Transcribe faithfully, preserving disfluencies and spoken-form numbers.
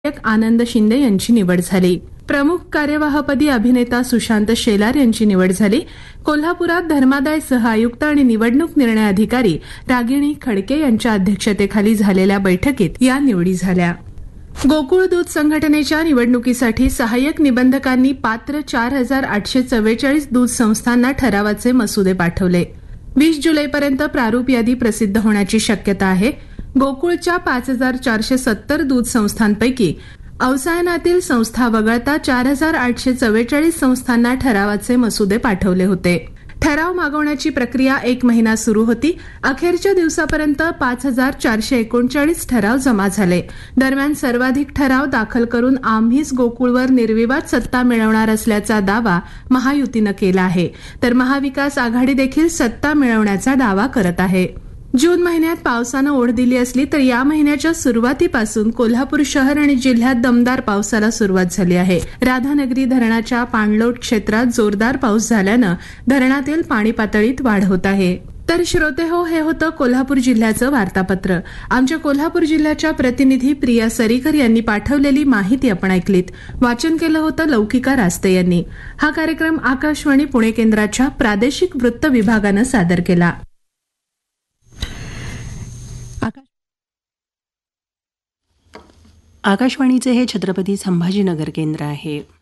आनंद शिंदे यांची निवड झाली. प्रमुख कार्यवाहपदी अभिनेता सुशांत शेलार यांची निवड झाली. कोल्हापुरात धर्मादाय सह आयुक्त आणि निवडणूक निर्णय अधिकारी रागिणी खडके यांच्या अध्यक्षतेखाली झालेल्या बैठकीत या निवडी झाल्या. गोकुळ दूध संघटनेच्या निवडणुकीसाठी सहाय्यक निबंधकांनी पात्र चार हजार आठशे चव्वेचाळीस दूध संस्थांना ठरावाचे मसुदे पाठवले. वीस जुलैपर्यंत प्रारूप यादी प्रसिद्ध होण्याची शक्यता आहे. गोकुळच्या पाच हजार चारशे सत्तर दूध संस्थांपैकी अवसायनातील संस्था वगळता चार हजार आठशे चव्वेचाळीस संस्थांना ठरावाचे मसुदे पाठवले होते. ठराव मागवण्याची प्रक्रिया एक महिना सुरू होती. अखेरच्या दिवसापर्यंत पाच हजार चारशे एकोणचाळीस ठराव जमा झाले. दरम्यान सर्वाधिक ठराव दाखल करून आम्हीच गोकुळवर निर्विवाद सत्ता मिळवणार असल्याचा दावा महायुतीनं केला आहे, तर महाविकास आघाडी देखील सत्ता मिळवण्याचा दावा करत आहे. जून महिन्यात पावसानं ओढ दिली असली तर या महिन्याच्या सुरुवातीपासून कोल्हापूर शहर आणि जिल्ह्यात दमदार पावसाला सुरुवात झाली आहे. राधानगरी धरणाच्या पाणलोट क्षेत्रात जोरदार पाऊस झाल्यानं धरणातील पाणी पातळीत वाढ होत आहे. तर श्रोते हो, हे होतं कोल्हापूर जिल्ह्याचं वार्तापत्र. आमच्या कोल्हापूर जिल्ह्याच्या प्रतिनिधी प्रिया सरीकर यांनी पाठवलेली माहिती आपण ऐकलीत. वाचन केलं होतं लौकिका रास्ते यांनी. हा कार्यक्रम आकाशवाणी पुणे केंद्राच्या प्रादेशिक वृत्त विभागानं सादर केला. आकाशवाणीचे हे छत्रपती संभाजीनगर केंद्र आहे.